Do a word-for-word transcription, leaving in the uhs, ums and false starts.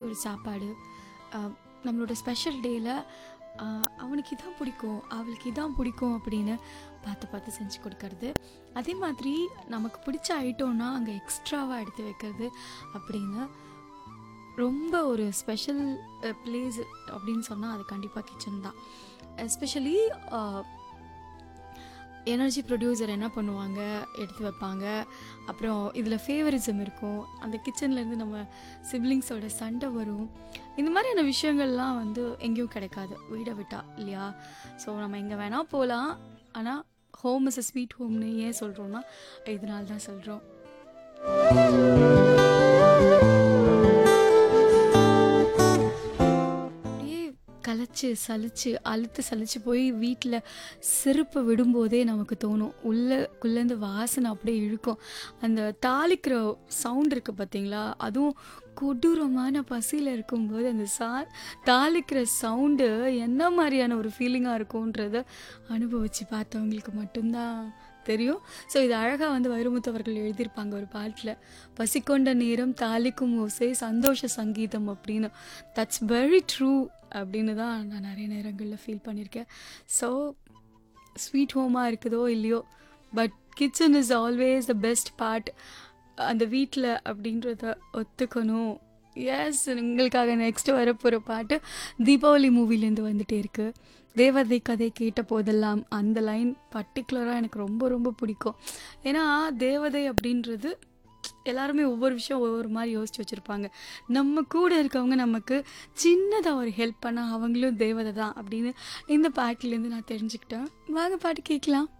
ஒரு சாப்பாடு அஹ், நம்மளோட ஸ்பெஷல் டேயில் அவனுக்கு இதான் பிடிக்கும் அவளுக்கு இதான் பிடிக்கும் அப்படின்னு பார்த்து பார்த்து செஞ்சு கொடுக்கறது. அதே மாதிரி நமக்கு பிடிச்ச ஐட்டம்னா அங்கே எக்ஸ்ட்ராவாக எடுத்து வைக்கிறது அப்படின்னு ரொம்ப ஒரு ஸ்பெஷல் பிளேஸ் அப்படின்னு சொன்னால் அது கண்டிப்பாக கிச்சன் தான். எஸ்பெஷலி எனர்ஜி ப்ரொடியூசர் என்ன பண்ணுவாங்க, எடுத்து வைப்பாங்க. அப்புறம் இதில் ஃபேவரிசம் இருக்கும், அந்த கிச்சன்லேருந்து நம்ம சிப்ளிங்ஸோட சண்டை வரும். இந்த மாதிரியான விஷயங்கள்லாம் வந்து எங்கேயும் கிடைக்காது வீடை விட்டா இல்லையா? ஸோ நம்ம எங்கே வேணால் போகலாம், ஆனால் ஹோம் இஸ் அ ஸ்வீட் ஹோம்னு ஏன் சொல்கிறோன்னா இதனால தான் சொல்கிறோம். கலைச்சி சலிச்சு அழுத்து சலிச்சு போய் வீட்டில் செருப்பு விடும்போதே நமக்கு தோணும், உள்ளக்குள்ளேருந்து வாசனை அப்படியே இழுக்கும். அந்த தாளிக்கிற சவுண்ட் இருக்குது பார்த்தீங்களா, அதுவும் கொடூரமான பசியில் இருக்கும்போது அந்த சா தாளிக்கிற சவுண்டு என்ன மாதிரியான ஒரு ஃபீலிங்காக இருக்கும்ன்றத அனுபவித்து பார்த்தவங்களுக்கு மட்டும்தான் தெரியும். ஸோ இது அழகாக வந்து வைரமுத்து அவர்கள் எழுதியிருப்பாங்க ஒரு பாட்டில், பசிக்கொண்ட நேரம் தாளிக்கும் ஓசை சந்தோஷ சங்கீதம் அப்படின்னு. தட்ஸ் வெரி ட்ரூ அப்படின்னு தான் நான் நிறைய நேரங்களில் ஃபீல் பண்ணியிருக்கேன். ஸோ ஸ்வீட் ஹோமாக இருக்குதோ இல்லையோ, but kitchen is always the best part அந்த வீட்டில் அப்படின்றத ஒத்துக்கணும். எஸ், உங்களுக்காக நெக்ஸ்ட் வரப்போகிற பாட்டு தீபாவளி மூவிலேருந்து வந்துட்டே இருக்குது. தேவதை கதை கேட்ட போதெல்லாம் அந்த லைன் பர்டிகுலராக எனக்கு ரொம்ப ரொம்ப பிடிக்கும். ஏன்னா தேவதை அப்படின்றது எல்லாருமே ஒவ்வொரு விஷயம் ஒவ்வொரு மாதிரி யோசிச்சு வச்சுருப்பாங்க. நம்ம கூட இருக்கவங்க நமக்கு சின்னதாக ஒரு ஹெல்ப் பண்ணால் அவங்களும் தேவதை தான் அப்படின்னு இந்த பாட்டிலேருந்து நான் தெரிஞ்சுக்கிட்டேன். வாங்க பாட்டு கேட்கலாம்.